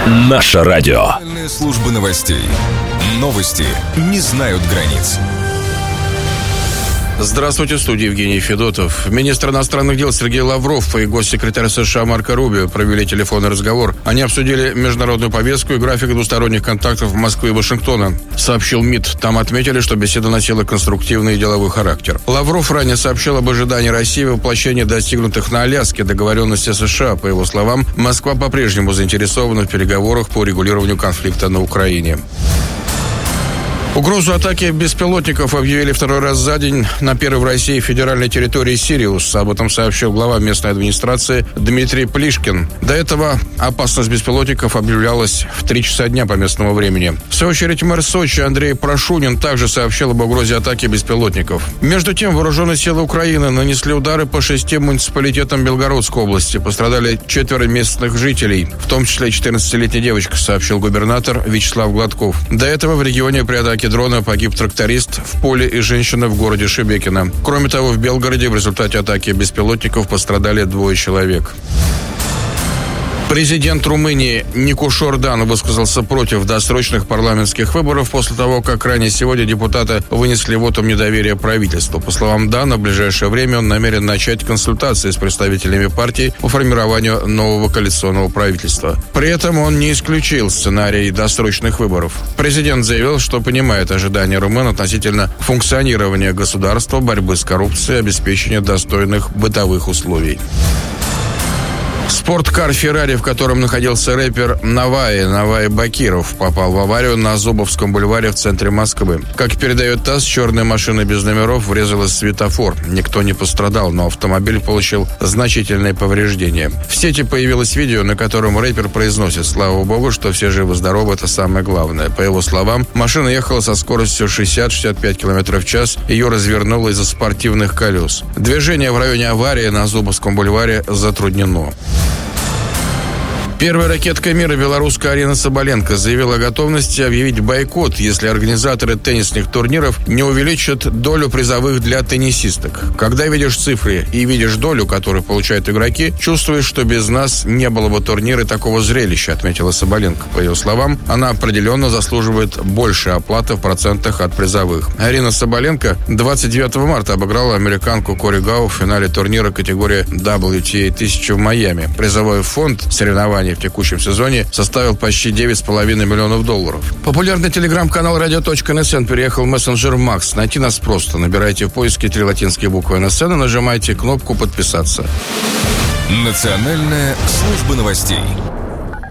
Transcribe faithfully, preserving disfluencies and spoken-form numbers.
Наше радио. Служба новостей. Новости не знают границ. Здравствуйте, в студии Евгений Федотов. Министр иностранных дел Сергей Лавров и госсекретарь США Марко Рубио провели телефонный разговор. Они обсудили международную повестку и график двусторонних контактов Москвы и Вашингтона, сообщил МИД. Там отметили, что беседа носила конструктивный и деловой характер. Лавров ранее сообщил об ожидании России воплощения достигнутых на Аляске договоренностей США. По его словам, Москва по-прежнему заинтересована в переговорах по урегулированию конфликта на Украине. Угрозу атаки беспилотников объявили второй раз за день на первой в России федеральной территории Сириус. Об этом сообщил глава местной администрации Дмитрий Плишкин. До этого опасность беспилотников объявлялась в три часа дня по местному времени. В свою очередь мэр Сочи Андрей Прошунин также сообщил об угрозе атаки беспилотников. Между тем, вооруженные силы Украины нанесли удары по шести муниципалитетам Белгородской области. Пострадали четверо местных жителей, в том числе четырнадцатилетняя девочка, сообщил губернатор Вячеслав Гладков. До этого в регионе при атаке дрона погиб тракторист в поле и женщина в городе Шебекино. Кроме того, в Белгороде в результате атаки беспилотников пострадали двое человек. Президент Румынии Никош Ордан высказался против досрочных парламентских выборов после того, как ранее сегодня депутаты вынесли вотум недоверия правительству. По словам Дана, в ближайшее время он намерен начать консультации с представителями партий по формированию нового коалиционного правительства. При этом он не исключил сценарий досрочных выборов. Президент заявил, что понимает ожидания румын относительно функционирования государства, борьбы с коррупцией, обеспечения достойных бытовых условий. Спорткар «Феррари», в котором находился рэпер Наваи, Наваи Бакиров, попал в аварию на Зубовском бульваре в центре Москвы. Как передает ТАСС, черная машина без номеров врезалась в светофор. Никто не пострадал, но автомобиль получил значительные повреждения. В сети появилось видео, на котором рэпер произносит: «Слава богу, что все живы-здоровы, это самое главное». По его словам, машина ехала со скоростью шестьдесят - шестьдесят пять километров в час. Ее развернуло из-за спортивных колес. Движение в районе аварии на Зубовском бульваре затруднено. Первая ракетка мира, белорусская Арина Соболенко, заявила о готовности объявить бойкот, если организаторы теннисных турниров не увеличат долю призовых для теннисисток. Когда видишь цифры и видишь долю, которую получают игроки, чувствуешь, что без нас не было бы турнира такого зрелища, отметила Соболенко. По ее словам, она определенно заслуживает большей оплаты в процентах от призовых. Арина Соболенко двадцать девятого марта обыграла американку Кори Гау в финале турнира категории дабл ю ти эй тысяча в Майами. Призовой фонд соревнований в текущем сезоне составил почти девять с половиной миллионов долларов. Популярный телеграм-канал радио точка эн эс эн переехал в мессенджер Макс. Найти нас просто. Набирайте в поиске три латинские буквы эн эс эн и нажимайте кнопку «Подписаться». Национальная служба новостей.